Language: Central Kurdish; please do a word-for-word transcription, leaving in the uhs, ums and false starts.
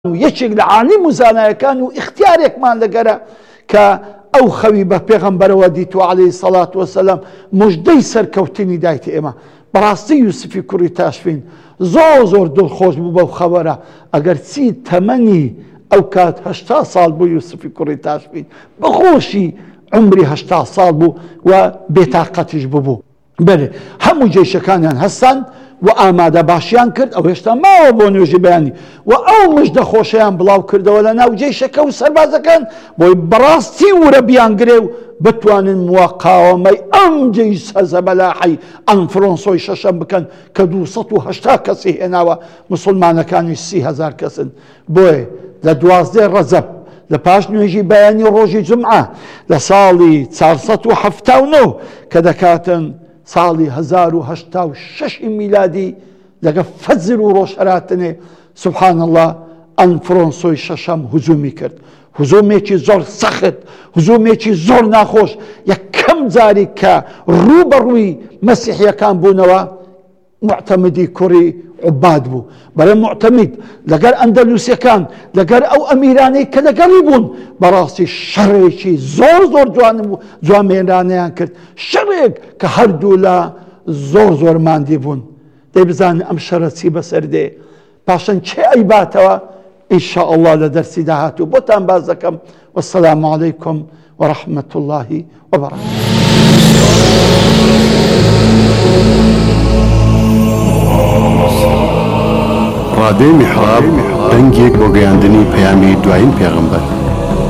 یەکێک لە عالم و زانایەکان و اختیارێکمان لەگەرە کە ئەو خەوی بە پێغەمبەرەوە دیتوە عەلەیهی سەڵات وەسەلام موژدەی سەرکەوتنی دایتە ئێمە. بەڕاستی یوسفی کوڕی تاشفین زۆر زۆر دڵخۆش بوو بەو خەبەرە، ئەگەر چی تەمەنی ئەو کات هەشتا ساڵ بوو یوسفی کوڕی تاشفین، بەخۆشی عمری هەشتا ساڵ بوو و بێتاقەتیش ببوو. بەێ هەموو جێشەکانیان هەستان و ئامادە باشیان کرد، ئەو هێشتا ماوە بۆ نوێژی بەیانی و ئەو مژدە خۆشەیان بڵاو کردەوە لە ناو جێشەکە و سەربازەکان بۆی بەڕاستی ورە بیانگرێ و بتوانن موقاومەی ئەم جێی سەزەبەلاحی ئەنفرۆنسۆی شەشەم بکەن کە دووسەد و هەشتا کەسی هێناوە، مسلمانەکانی سی هەزار کەسن. بۆیە لە دوازدەی ڕەجەب لە پاش نوێژی بەیانی ڕۆژی جومعە لە ساڵی چارسەد و هەفتا و نۆ کە دەکاتن ساڵی هەزار و هەشتا و شەشی میلادی لەگە فەجر و ڕۆژهەراتنێ سوبحان الله ئەنفرۆنسۆی شەشەم هجومی کرد. هجومێکی زۆر سەخت، هجومێکی زۆر ناخۆش. یەکەم جاری کە ڕوو بەڕووی مەسیحیەکان بوونەوە معتەمدی کوڕی عوباد بوو. بەڵێ معتەمید لەگەر ئەندەلوسیەکان لەگەر ئەو ئەمیرانەی کە لەگەڵی بوون بەڕاستی شەڕێکی زۆر زۆر جوامێنرانەیان کرد، شەڕێک کە هەردوو لە زۆر زۆر ماندی بوون. دەی بزانن ئەم شەڕە چی بەسەر دێ، پاشان چێ ئەیباتەوە ئینشاء الله لە دەرسی داهاتوو بۆتان باز دەکەم. وەسەلامو عەلەیکم وەڕەحمەت اللهی وەبەرەکاتوه. ڕادەی میحراب دەنگێک بۆ گەیاندنی پەیامی دوایین پێغەمبەر.